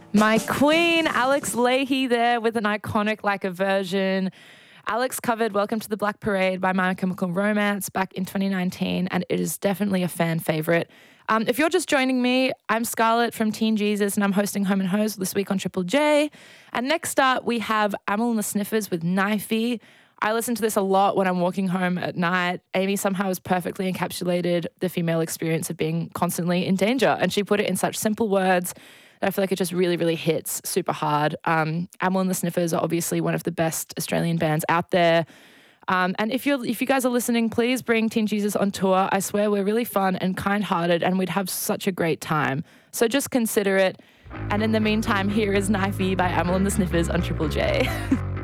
My queen, Alex Leahy, there with an iconic like a version. Alex covered Welcome to the Black Parade by My Chemical Romance back in 2019, and it is definitely a fan favourite. If you're just joining me, I'm Scarlett from Teen Jesus, and I'm hosting Home and Hose this week on Triple J. And next up, we have Amyl and the Sniffers with Knifey. I listen to this a lot when I'm walking home at night. Amy somehow has perfectly encapsulated the female experience of being constantly in danger, and she put it in such simple words that I feel like it just really, really hits super hard. Amyl and the Sniffers are obviously one of the best Australian bands out there. And if you guys are listening, please bring Teen Jesus on tour. I swear we're really fun and kind-hearted, and we'd have such a great time. So just consider it. And in the meantime, here is Knifey by Amyl and the Sniffers on Triple J.